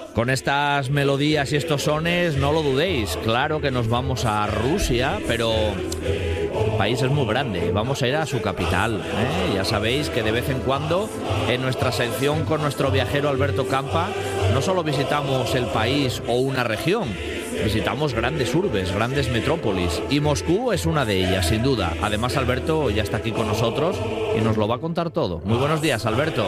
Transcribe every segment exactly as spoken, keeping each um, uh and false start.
Con estas melodías y estos sones, no lo dudéis, claro que nos vamos a Rusia, pero el país es muy grande, vamos a ir a su capital, ¿eh? Ya sabéis que de vez en cuando en nuestra sección con nuestro viajero Alberto Campa no solo visitamos el país o una región, visitamos grandes urbes, grandes metrópolis, y Moscú es una de ellas, sin duda. Además, Alberto ya está aquí con nosotros y nos lo va a contar todo. Muy buenos días, Alberto.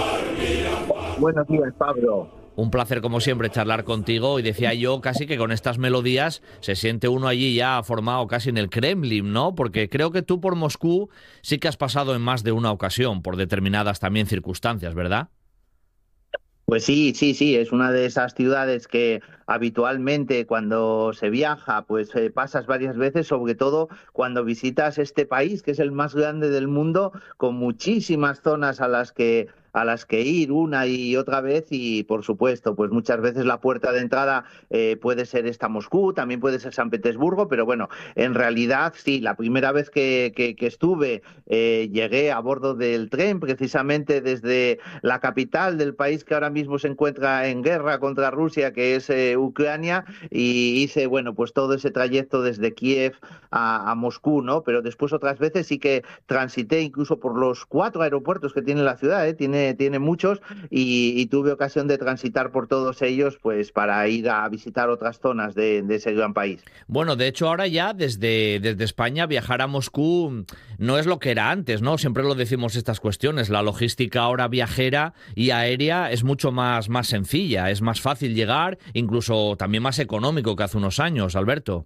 Buenos días, Pablo. Un placer, como siempre, charlar contigo. Y decía yo casi que con estas melodías se siente uno allí ya formado casi en el Kremlin, ¿no? Porque creo que tú por Moscú sí que has pasado en más de una ocasión, por determinadas también circunstancias, ¿verdad? Pues sí, sí, sí, es una de esas ciudades que habitualmente cuando se viaja, pues eh, pasas varias veces, sobre todo cuando visitas este país, que es el más grande del mundo, con muchísimas zonas a las que a las que ir una y otra vez y, por supuesto, pues muchas veces la puerta de entrada eh, puede ser esta Moscú, también puede ser San Petersburgo, pero bueno, en realidad sí, la primera vez que, que, que estuve eh, llegué a bordo del tren, precisamente desde la capital del país que ahora mismo se encuentra en guerra contra Rusia, que es eh, Ucrania, y hice, bueno, pues todo ese trayecto desde Kiev a, a Moscú, ¿no? Pero después otras veces sí que transité incluso por los cuatro aeropuertos que tiene la ciudad, ¿eh? Tiene tiene muchos y, y tuve ocasión de transitar por todos ellos pues para ir a visitar otras zonas de, de ese gran país. Bueno, de hecho ahora ya desde, desde España viajar a Moscú no es lo que era antes, ¿no? Siempre lo decimos estas cuestiones, la logística ahora viajera y aérea es mucho más, más sencilla, es más fácil llegar, incluso también más económico que hace unos años, Alberto.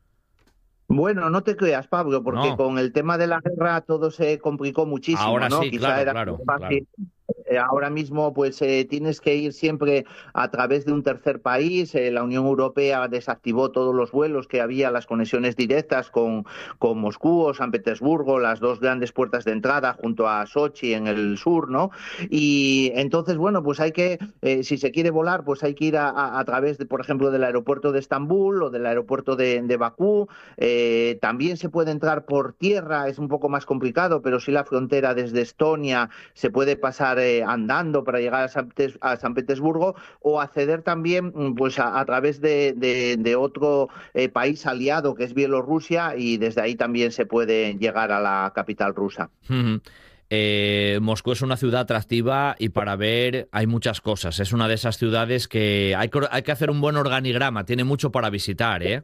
Bueno, no te creas, Pablo, porque No, con el tema de la guerra todo se complicó muchísimo, ahora ¿no? sí, Quizá claro, era claro, claro. fácil. Eh, Ahora mismo, pues eh, tienes que ir siempre a través de un tercer país. Eh, la Unión Europea desactivó todos los vuelos que había, las conexiones directas con, con Moscú o San Petersburgo, las dos grandes puertas de entrada junto a Sochi en el sur, ¿no? Y entonces, bueno, pues hay que, eh, si se quiere volar, pues hay que ir a, a, a través, de, por ejemplo, del aeropuerto de Estambul o del aeropuerto de, de Bakú. Eh, también se puede entrar por tierra, es un poco más complicado, pero sí la frontera desde Estonia se puede pasar eh, andando para llegar a San, a San Petersburgo o acceder también pues a, a través de, de, de otro eh, país aliado que es Bielorrusia y desde ahí también se puede llegar a la capital rusa. Uh-huh. Eh, Moscú es una ciudad atractiva y para ver hay muchas cosas. Es una de esas ciudades que hay, hay que hacer un buen organigrama, tiene mucho para visitar, ¿eh?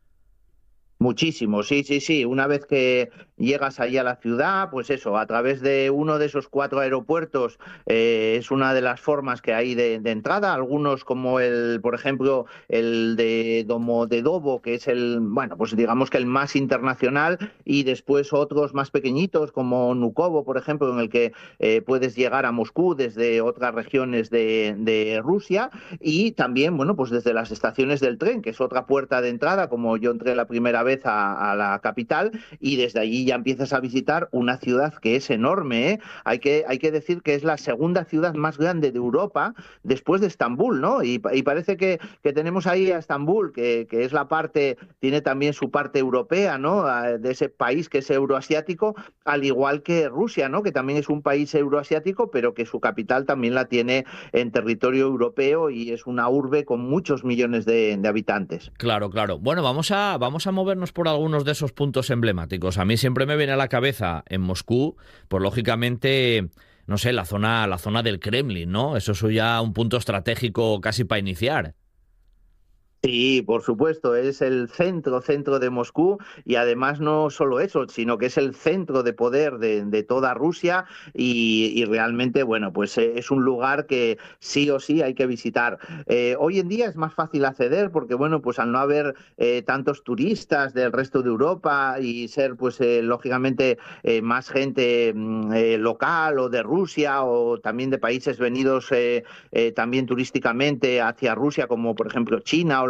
Muchísimo, sí, sí, sí. Una vez que llegas allí a la ciudad, pues eso, a través de uno de esos cuatro aeropuertos eh, es una de las formas que hay de, de entrada. Algunos como el, por ejemplo, el de Domodedovo, que es el, bueno, pues digamos que el más internacional, y después otros más pequeñitos como Nukovo, por ejemplo, en el que eh, puedes llegar a Moscú desde otras regiones de, de Rusia y también, bueno, pues desde las estaciones del tren, que es otra puerta de entrada, como yo entré la primera vez a, a la capital y desde allí ya empiezas a visitar una ciudad que es enorme, ¿eh? Hay que, hay que decir que es la segunda ciudad más grande de Europa después de Estambul, ¿no? Y, y parece que, que tenemos ahí a Estambul, que, que es la parte, tiene también su parte europea, ¿no? De ese país que es euroasiático, al igual que Rusia, ¿no? Que también es un país euroasiático, pero que su capital también la tiene en territorio europeo y es una urbe con muchos millones de, de habitantes. Claro, claro. Bueno, vamos a, vamos a movernos por algunos de esos puntos emblemáticos. A mí siempre me viene a la cabeza en Moscú, pues lógicamente, no sé, la zona, la zona del Kremlin, ¿no? Eso es ya un punto estratégico casi para iniciar. Sí, por supuesto, es el centro, centro de Moscú y además no solo eso, sino que es el centro de poder de, de toda Rusia y, y realmente, bueno, pues es un lugar que sí o sí hay que visitar. Eh, hoy en día es más fácil acceder porque, bueno, pues al no haber eh, tantos turistas del resto de Europa y ser, pues, eh, lógicamente, eh, más gente eh, local o de Rusia o también de países venidos eh, eh, también turísticamente hacia Rusia, como por ejemplo China o la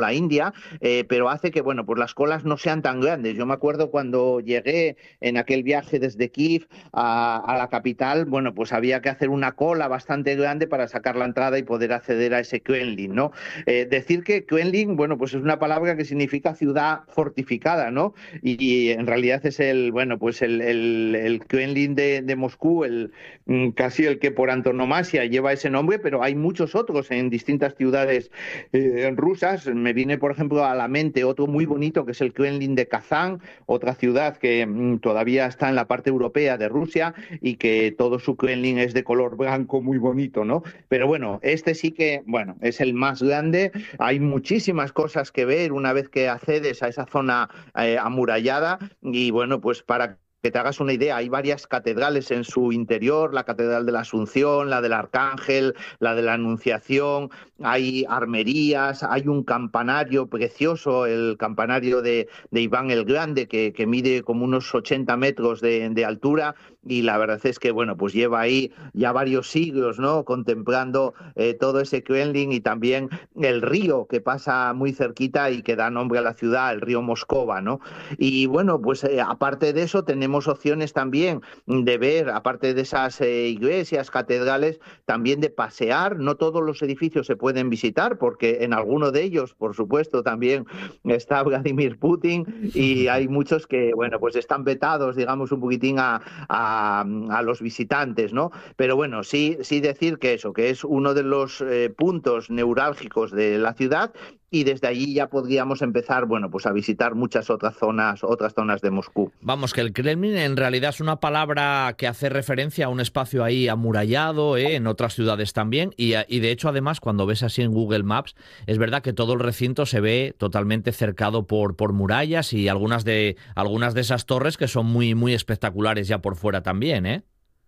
la India, eh, pero hace que, bueno, pues las colas no sean tan grandes. Yo me acuerdo cuando llegué en aquel viaje desde Kiev a, a la capital, bueno, pues había que hacer una cola bastante grande para sacar la entrada y poder acceder a ese Kremlin, ¿no? Eh, decir que Kremlin, bueno, pues es una palabra que significa ciudad fortificada, ¿no? Y, y en realidad es el, bueno, pues el, el, el Kremlin de, de Moscú, el, casi el que por antonomasia lleva ese nombre, pero hay muchos otros en distintas ciudades eh, rusas. Me viene, por ejemplo, a la mente otro muy bonito, que es el Kremlin de Kazán, otra ciudad que mm, todavía está en la parte europea de Rusia y que todo su Kremlin es de color blanco, muy bonito, ¿no? Pero bueno, este sí que, bueno, es el más grande. Hay muchísimas cosas que ver una vez que accedes a esa zona eh, amurallada y, bueno, pues para que te hagas una idea, hay varias catedrales en su interior, la Catedral de la Asunción, la del Arcángel, la de la Anunciación, hay armerías, hay un campanario precioso, el campanario de, de Iván el Grande, que, que mide como unos ochenta metros de, de altura, y la verdad es que, bueno, pues lleva ahí ya varios siglos, ¿no?, contemplando eh, todo ese Kremlin, y también el río que pasa muy cerquita y que da nombre a la ciudad, el río Moscova, ¿no? Y bueno, pues eh, aparte de eso tenemos opciones también de ver, aparte de esas eh, iglesias, catedrales, también de pasear. No todos los edificios se pueden visitar, porque en alguno de ellos, por supuesto, también está Vladimir Putin, y hay muchos que, bueno, pues están vetados, digamos, un poquitín a, a, a los visitantes, ¿no? Pero bueno, sí, sí decir que eso, que es uno de los eh, puntos neurálgicos de la ciudad, y desde allí ya podríamos empezar, bueno, pues a visitar muchas otras zonas, otras zonas de Moscú. Vamos, que el Kremlin en realidad es una palabra que hace referencia a un espacio ahí amurallado, ¿eh? En otras ciudades también, y, y de hecho además cuando ves así en Google Maps, es verdad que todo el recinto se ve totalmente cercado por, por murallas, y algunas de, algunas de esas torres que son muy, muy espectaculares ya por fuera también, ¿eh?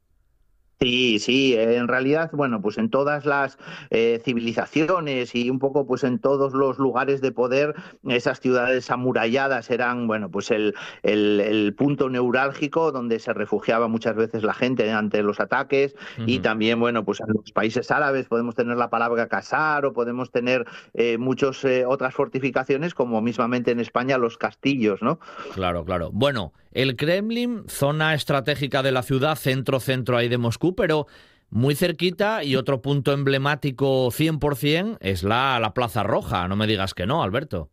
Sí, sí, en realidad, bueno, pues en todas las eh, civilizaciones y un poco pues en todos los lugares de poder, esas ciudades amuralladas eran, bueno, pues el, el, el punto neurálgico donde se refugiaba muchas veces la gente ante los ataques. Uh-huh. Y también, bueno, pues en los países árabes podemos tener la palabra casar, o podemos tener eh, muchas eh, otras fortificaciones, como mismamente en España los castillos, ¿no? Claro, claro. Bueno, el Kremlin, zona estratégica de la ciudad, centro-centro ahí de Moscú, pero muy cerquita, y otro punto emblemático cien por ciento es la, la Plaza Roja. No me digas que no, Alberto.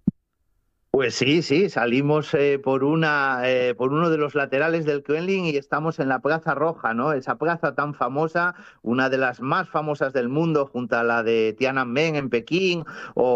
Pues sí, sí, salimos eh, por una eh, por uno de los laterales del Kremlin y estamos en la Plaza Roja, ¿no? Esa plaza tan famosa, una de las más famosas del mundo, junto a la de Tiananmen en Pekín,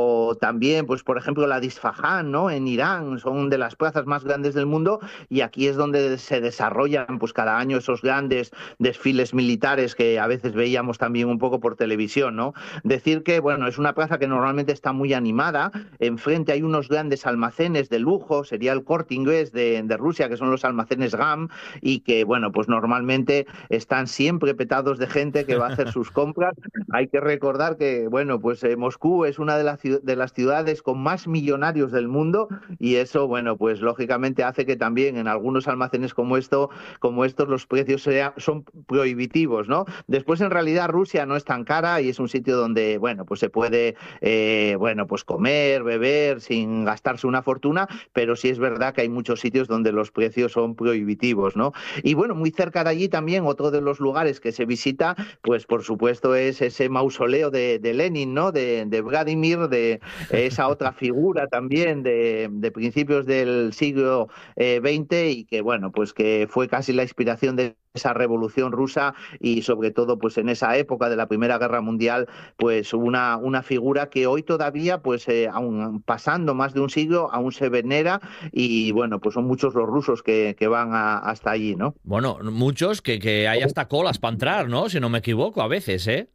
o también, pues por ejemplo, la de Isfahán, ¿no?, en Irán. Son de las plazas más grandes del mundo, y aquí es donde se desarrollan, pues cada año, esos grandes desfiles militares que a veces veíamos también un poco por televisión, ¿no? Decir que, bueno, es una plaza que normalmente está muy animada. Enfrente hay unos grandes almacenes almacenes de lujo, sería el Corte Inglés de, de Rusia, que son los almacenes G A M, y que, bueno, pues normalmente están siempre petados de gente que va a hacer sus compras. Hay que recordar que, bueno, pues eh, Moscú es una de, la, de las ciudades con más millonarios del mundo, y eso, bueno, pues lógicamente hace que también en algunos almacenes como esto, como estos, los precios sea, son prohibitivos, ¿no? Después, en realidad, Rusia no es tan cara y es un sitio donde, bueno, pues se puede, eh, bueno, pues comer, beber sin gastarse una fortuna, pero sí es verdad que hay muchos sitios donde los precios son prohibitivos, ¿no? Y bueno, muy cerca de allí también otro de los lugares que se visita, pues por supuesto es ese mausoleo de, de Lenin, ¿no?, de, de Vladimir, de esa otra figura también de, de principios del siglo eh, veinte, y que, bueno, pues que fue casi la inspiración de esa revolución rusa, y sobre todo pues en esa época de la Primera Guerra Mundial, pues una, una figura que hoy todavía, pues eh, aún pasando más de un siglo, aún se venera, y bueno, pues son muchos los rusos que, que van a, hasta allí, ¿no? Bueno, muchos que, que hay hasta colas para entrar, ¿no?, si no me equivoco, a veces, ¿eh?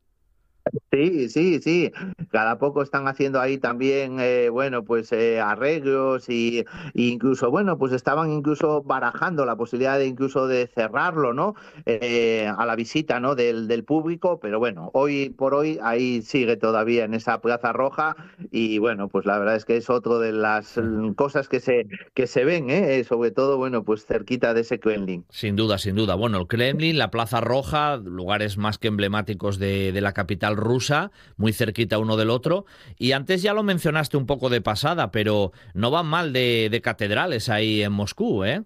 Sí, sí, sí. Cada poco están haciendo ahí también, eh, bueno, pues eh, arreglos, y, y incluso, bueno, pues estaban incluso barajando la posibilidad de incluso de cerrarlo, ¿no?, eh, a la visita, ¿no?, del, del público. Pero bueno, hoy por hoy ahí sigue todavía en esa Plaza Roja, y bueno, pues la verdad es que es otro de las cosas que se que se ven, ¿eh? Sobre todo, bueno, pues cerquita de ese Kremlin. Sin duda, sin duda. Bueno, el Kremlin, la Plaza Roja, lugares más que emblemáticos de, de la capital capital rusa, muy cerquita uno del otro. Y antes ya lo mencionaste un poco de pasada, pero no van mal de, de catedrales ahí en Moscú, ¿eh?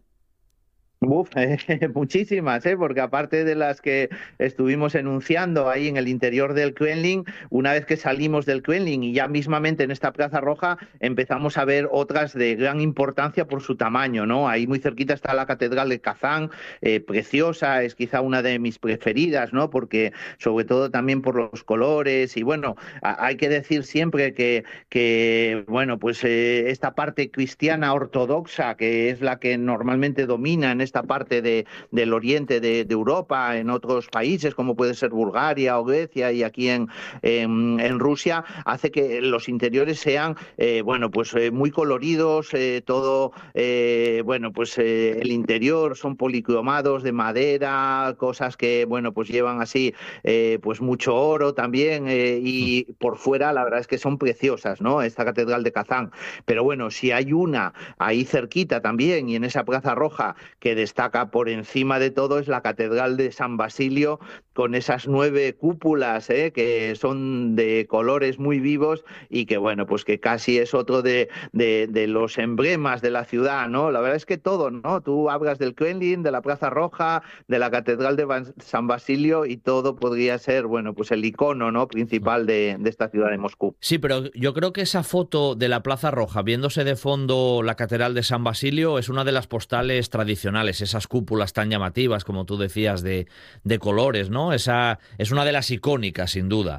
Uf, eh, muchísimas, ¿eh? Porque aparte de las que estuvimos enunciando ahí en el interior del Kremlin, una vez que salimos del Kremlin y ya mismamente en esta Plaza Roja empezamos a ver otras de gran importancia por su tamaño, ¿no? Ahí muy cerquita está la Catedral de Kazán, eh, preciosa, es quizá una de mis preferidas, ¿no? Porque sobre todo también por los colores y bueno, a, hay que decir siempre que, que bueno, pues eh, esta parte cristiana ortodoxa, que es la que normalmente domina en esta parte de, del oriente de, de Europa, en otros países como puede ser Bulgaria o Grecia y aquí en, en, en Rusia, hace que los interiores sean eh, bueno, pues eh, muy coloridos, eh, todo, eh, bueno, pues eh, el interior son policromados de madera, cosas que, bueno, pues llevan así, eh, pues mucho oro también, eh, y por fuera la verdad es que son preciosas, ¿no? Esta Catedral de Kazán. Pero bueno, si hay una ahí cerquita también y en esa Plaza Roja que destaca por encima de todo es la Catedral de San Basilio, con esas nueve cúpulas, ¿eh? Que son de colores muy vivos y que, bueno, pues que casi es otro de, de, de los emblemas de la ciudad, ¿no? La verdad es que todo, ¿no? Tú hablas del Kremlin, de la Plaza Roja, de la Catedral de San Basilio y todo podría ser, bueno, pues el icono, ¿no? principal de, de esta ciudad de Moscú. Sí, pero yo creo que esa foto de la Plaza Roja, viéndose de fondo la Catedral de San Basilio, es una de las postales tradicionales, esas cúpulas tan llamativas, como tú decías, de, de colores, ¿no? Esa es una de las icónicas, sin duda.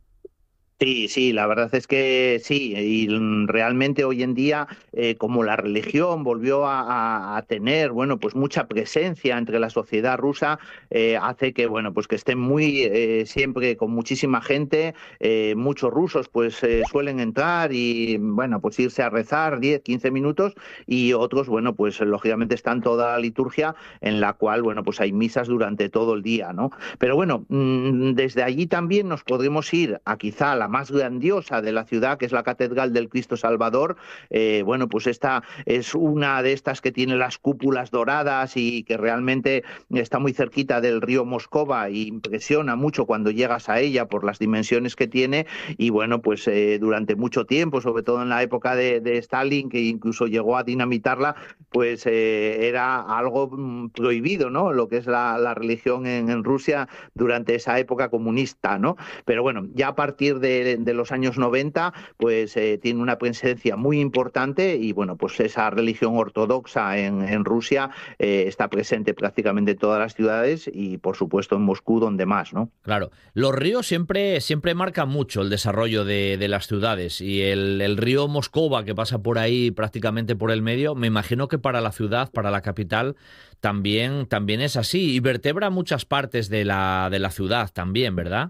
Sí, sí, la verdad es que sí, y realmente hoy en día, eh, como la religión volvió a, a, a tener, bueno, pues mucha presencia entre la sociedad rusa, eh, hace que, bueno, pues que estén muy, eh, siempre con muchísima gente, eh, muchos rusos pues eh, suelen entrar y, bueno, pues irse a rezar diez, quince minutos y otros, bueno, pues lógicamente están toda la liturgia en la cual, bueno, pues hay misas durante todo el día, ¿no? Pero bueno, desde allí también nos podremos ir a quizá la más grandiosa de la ciudad, que es la Catedral del Cristo Salvador. Eh, bueno, pues esta es una de estas que tiene las cúpulas doradas y que realmente está muy cerquita del río Moscova e impresiona mucho cuando llegas a ella por las dimensiones que tiene y bueno, pues eh, durante mucho tiempo, sobre todo en la época de, de Stalin, que incluso llegó a dinamitarla, pues eh, era algo mm, prohibido, ¿no? Lo que es la, la religión en, en Rusia durante esa época comunista, ¿no? Pero bueno, ya a partir de De, de los años noventa, pues eh, tiene una presencia muy importante y bueno, pues esa religión ortodoxa en, en Rusia eh, está presente prácticamente en todas las ciudades y por supuesto en Moscú donde más, ¿no? Claro, los ríos siempre, siempre marcan mucho el desarrollo de, de las ciudades y el, el río Moscova que pasa por ahí prácticamente por el medio, me imagino que para la ciudad, para la capital, también, también es así y vertebra muchas partes de la, de la ciudad también, ¿verdad?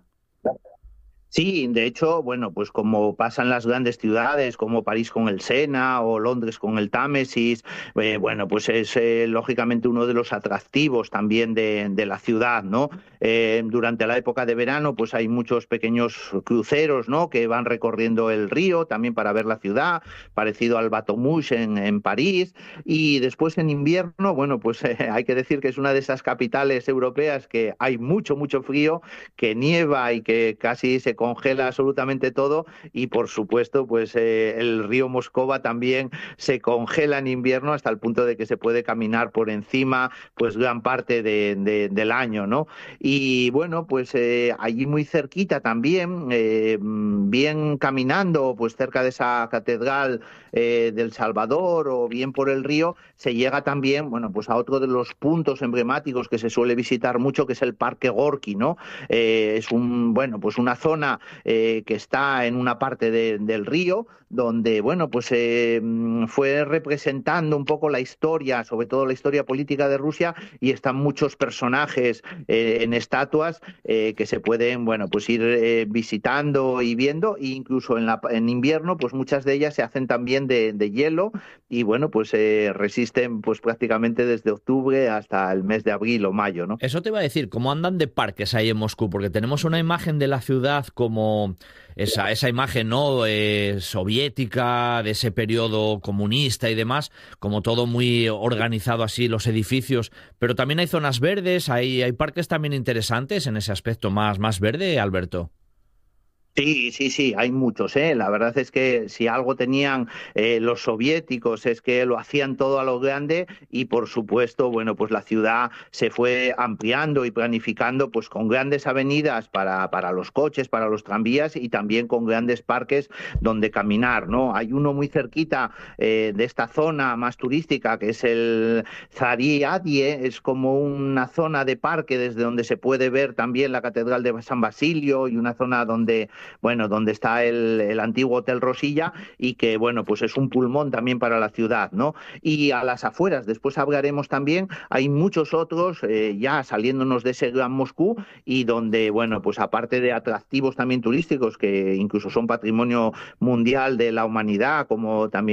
Sí, de hecho, bueno, pues como pasa en las grandes ciudades, como París con el Sena o Londres con el Támesis, eh, bueno, pues es eh, lógicamente uno de los atractivos también de, de la ciudad, ¿no? Eh, durante la época de verano, pues hay muchos pequeños cruceros, ¿no? Que van recorriendo el río también para ver la ciudad, parecido al Bateau Mouche en, en París, y después en invierno, bueno, pues eh, hay que decir que es una de esas capitales europeas que hay mucho, mucho frío, que nieva y que casi se congela absolutamente todo y por supuesto pues eh, el río Moscova también se congela en invierno hasta el punto de que se puede caminar por encima pues gran parte de, de, del año, ¿no? Y bueno, pues eh, allí muy cerquita también, eh, bien caminando pues cerca de esa catedral eh, del Salvador o bien por el río, se llega también, bueno, pues a otro de los puntos emblemáticos que se suele visitar mucho, que es el Parque Gorki, ¿no? Eh, es un, bueno, pues una zona eh, que está en una parte de, del río, donde, bueno, pues eh, fue representando un poco la historia, sobre todo la historia política de Rusia, y están muchos personajes eh, en estatuas eh, que se pueden, bueno, pues ir eh, visitando y viendo, e incluso en, la, en invierno, pues muchas de ellas se hacen también de, de hielo, y bueno, pues eh, resisten pues prácticamente desde octubre hasta el mes de abril o mayo, ¿no? Eso te iba a decir, ¿cómo andan de parques ahí en Moscú? Porque tenemos una imagen de la ciudad como esa, esa imagen, ¿no? Eh, soviética, de ese periodo comunista y demás, como todo muy organizado así, los edificios, pero también hay zonas verdes, hay, hay parques también interesantes en ese aspecto más, más verde, Alberto. Sí, sí, sí, hay muchos, ¿eh? La verdad es que si algo tenían eh, los soviéticos es que lo hacían todo a lo grande y por supuesto, bueno, pues la ciudad se fue ampliando y planificando pues con grandes avenidas para, para los coches, para los tranvías y también con grandes parques donde caminar, ¿no? Hay uno muy cerquita eh, de esta zona más turística que es el Zarí Adie, es como una zona de parque desde donde se puede ver también la Catedral de San Basilio y una zona donde bueno, donde está el, el antiguo Hotel Rosilla y que, bueno, pues es un pulmón también para la ciudad, ¿no? Y a las afueras, después hablaremos también, hay muchos otros eh, ya saliéndonos de ese Gran Moscú y donde, bueno, pues aparte de atractivos también turísticos que incluso son patrimonio mundial de la humanidad, como también